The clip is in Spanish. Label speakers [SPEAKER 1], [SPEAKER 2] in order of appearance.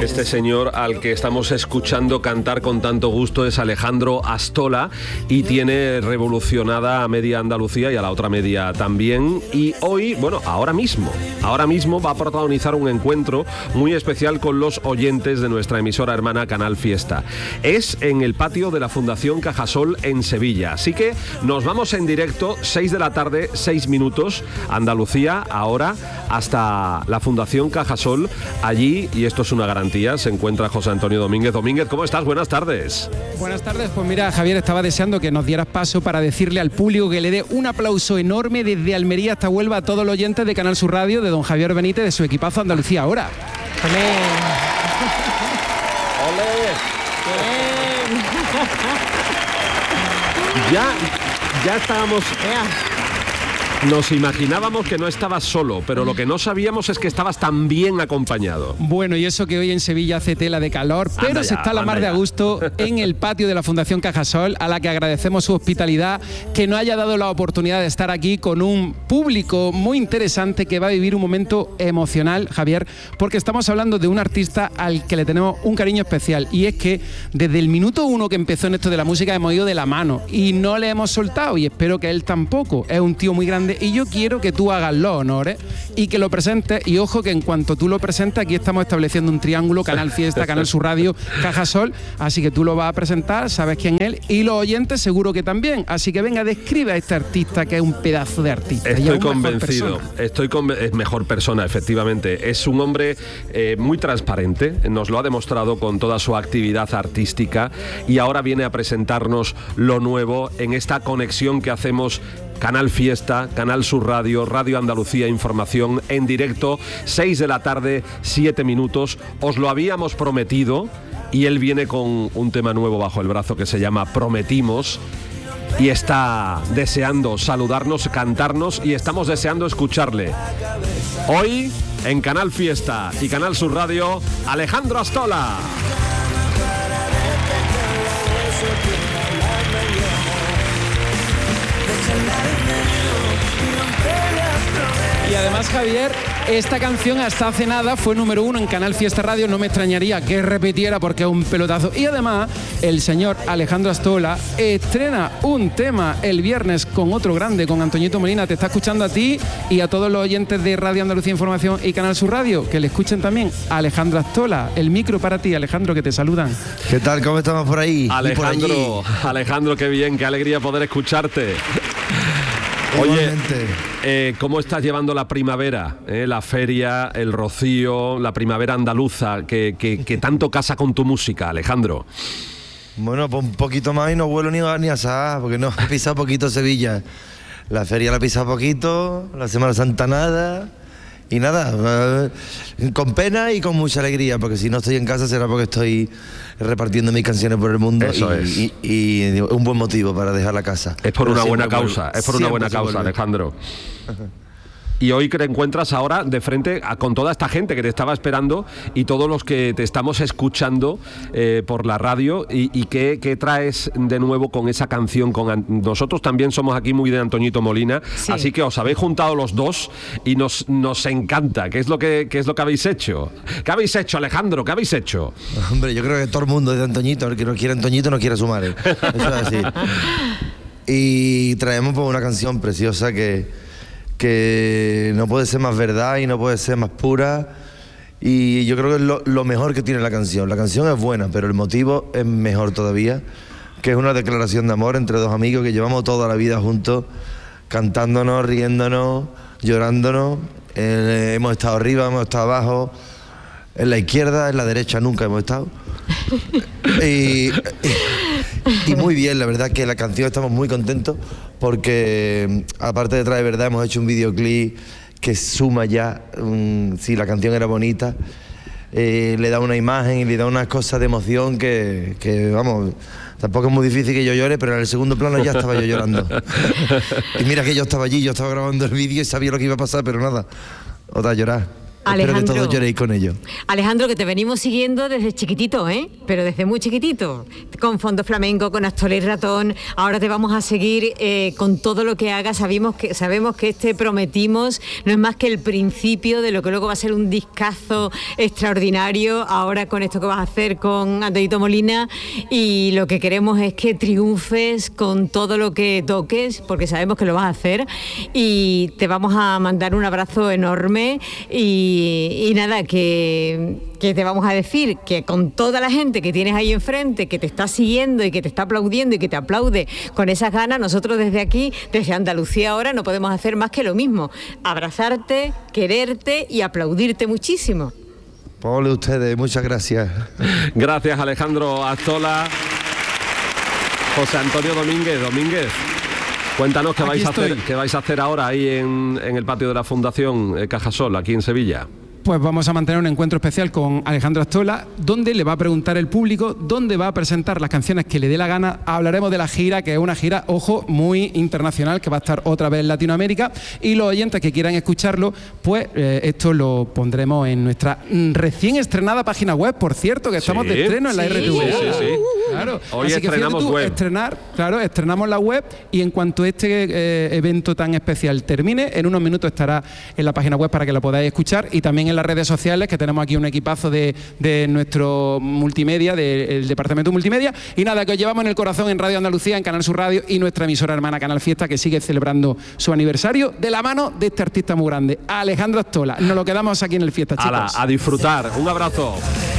[SPEAKER 1] Este señor al que estamos escuchando cantar con tanto gusto es Alejandro Astola y tiene revolucionada a media Andalucía y a la otra media también. Y hoy, bueno, ahora mismo va a protagonizar un encuentro muy especial con los oyentes de nuestra emisora hermana Canal Fiesta. Es en el patio de la Fundación Cajasol en Sevilla. Así que nos vamos en directo, 6 de la tarde, 6 minutos, Andalucía, ahora hasta la Fundación Cajasol. Allí, y esto es una garantía, se encuentra José Antonio Domínguez. Domínguez, ¿cómo estás? Buenas tardes.
[SPEAKER 2] Buenas tardes. Pues mira, Javier, estaba deseando que nos dieras paso para decirle al público que le dé un aplauso enorme desde Almería hasta Huelva a todos los oyentes de Canal Sur Radio, de don Javier Benítez, de su equipazo Andalucía Ahora.
[SPEAKER 1] ¡Olé! Ya estábamos... Nos imaginábamos que no estabas solo, pero lo que no sabíamos es que estabas tan bien acompañado.
[SPEAKER 2] Bueno, y eso que hoy en Sevilla hace tela de calor, pero se está a la mar de a gusto en el patio de la Fundación Cajasol, a la que agradecemos su hospitalidad, que nos haya dado la oportunidad de estar aquí con un público muy interesante que va a vivir un momento emocional, Javier, porque estamos hablando de un artista al que le tenemos un cariño especial, y es que desde el minuto 1 que empezó en esto de la música hemos ido de la mano y no le hemos soltado, y espero que él tampoco. Es un tío muy grande y yo quiero que tú hagas los honores y que lo presentes, y ojo que en cuanto tú lo presentes, aquí estamos estableciendo un triángulo: Canal Fiesta, Canal Sur Radio, Cajasol, así que tú lo vas a presentar, sabes quién es él, y los oyentes seguro que también, así que venga, describe a este artista que es un pedazo de artista.
[SPEAKER 1] Estoy convencido, es mejor persona, efectivamente, es un hombre muy transparente, nos lo ha demostrado con toda su actividad artística, y ahora viene a presentarnos lo nuevo en esta conexión que hacemos Canal Fiesta, Canal Sur Radio, Radio Andalucía Información, en directo, 6 de la tarde, 7 minutos. Os lo habíamos prometido y él viene con un tema nuevo bajo el brazo que se llama Prometimos, y está deseando saludarnos, cantarnos, y estamos deseando escucharle. Hoy, en Canal Fiesta y Canal Sur Radio, Alejandro Astola.
[SPEAKER 2] Y además, Javier, esta canción hasta hace nada fue número 1 en Canal Fiesta Radio. No me extrañaría que repitiera porque es un pelotazo. Y además, el señor Alejandro Astola estrena un tema el viernes con otro grande, con Antoñito Molina. Te está escuchando a ti y a todos los oyentes de Radio Andalucía Información y Canal Sur Radio, que le escuchen también a Alejandro Astola. El micro para ti, Alejandro, que te saludan.
[SPEAKER 3] ¿Qué tal? ¿Cómo estamos por ahí?
[SPEAKER 1] Alejandro, qué bien, qué alegría poder escucharte. Oye, ¿cómo estás llevando la primavera? La feria, el rocío, la primavera andaluza, que tanto casa con tu música, Alejandro.
[SPEAKER 3] Bueno, pues un poquito más y no vuelo ni a Sahara, porque no he pisado poquito Sevilla. La feria la he pisado poquito, la Semana Santa nada, y nada, con pena y con mucha alegría, porque si no estoy en casa será porque estoy repartiendo mis canciones por el mundo.
[SPEAKER 1] Eso
[SPEAKER 3] y un buen motivo para dejar la casa.
[SPEAKER 1] Es por una buena causa, Alejandro. Y hoy que te encuentras ahora de frente con toda esta gente que te estaba esperando y todos los que te estamos escuchando por la radio, y ¿qué traes de nuevo con esa canción? Nosotros también somos aquí muy de Antoñito Molina, sí. Así que os habéis juntado los dos y nos encanta. ¿Qué es lo que habéis hecho? ¿Qué habéis hecho, Alejandro? ¿Qué habéis hecho?
[SPEAKER 3] Hombre, yo creo que todo el mundo es de Antoñito. El que no quiere Antoñito no quiere a su madre. Eso es así. Y traemos pues una canción preciosa que no puede ser más verdad y no puede ser más pura, y yo creo que es lo mejor que tiene la canción. La canción es buena, pero el motivo es mejor todavía, que es una declaración de amor entre dos amigos que llevamos toda la vida juntos, cantándonos, riéndonos, llorándonos. Hemos estado arriba, hemos estado abajo, en la izquierda, en la derecha nunca hemos estado. Y muy bien, la verdad que la canción estamos muy contentos, porque aparte de traer verdad hemos hecho un videoclip que suma ya, si la canción era bonita, le da una imagen y le da unas cosas de emoción que vamos, tampoco es muy difícil que yo llore, pero en el segundo plano ya estaba yo llorando. Y mira que yo estaba allí, yo estaba grabando el vídeo y sabía lo que iba a pasar, pero nada, otra llorar. Espero que todos lloréis con ellos.
[SPEAKER 4] Alejandro, que te venimos siguiendo desde chiquitito, pero desde muy chiquitito, con Fondo Flamenco, con Astola y Ratón. Ahora te vamos a seguir con todo lo que hagas. Sabemos que Prometimos no es más que el principio de lo que luego va a ser un discazo extraordinario, ahora con esto que vas a hacer con Antoñito Molina, y lo que queremos es que triunfes con todo lo que toques, porque sabemos que lo vas a hacer, y te vamos a mandar un abrazo enorme y nada, que te vamos a decir que con toda la gente que tienes ahí enfrente, que te está siguiendo y que te está aplaudiendo y que te aplaude con esas ganas, nosotros desde aquí, desde Andalucía ahora, no podemos hacer más que lo mismo, abrazarte, quererte y aplaudirte muchísimo.
[SPEAKER 3] Ole ustedes, muchas gracias.
[SPEAKER 1] Gracias, Alejandro Astola. José Antonio Domínguez, cuéntanos qué vais a hacer ahora ahí en el patio de la Fundación Cajasol, aquí en Sevilla.
[SPEAKER 2] Pues vamos a mantener un encuentro especial con Alejandro Astola, donde le va a preguntar el público dónde va a presentar las canciones que le dé la gana. Hablaremos de la gira, que es una gira, ojo, muy internacional, que va a estar otra vez en Latinoamérica, y los oyentes que quieran escucharlo, pues esto lo pondremos en nuestra recién estrenada página web, por cierto, que estamos de estreno en la RTV.
[SPEAKER 1] Sí.
[SPEAKER 2] Claro.
[SPEAKER 1] Hoy
[SPEAKER 2] así
[SPEAKER 1] estrenamos web.
[SPEAKER 2] Estrenamos la web, y en cuanto este evento tan especial termine, en unos minutos estará en la página web para que la podáis escuchar, y también en las redes sociales, que tenemos aquí un equipazo de nuestro multimedia, del departamento multimedia, y nada, que os llevamos en el corazón en Radio Andalucía, en Canal Sur Radio, y nuestra emisora hermana Canal Fiesta, que sigue celebrando su aniversario de la mano de este artista muy grande, Alejandro Astola. Nos lo quedamos aquí en el Fiesta, chicos.
[SPEAKER 1] A disfrutar. Un abrazo.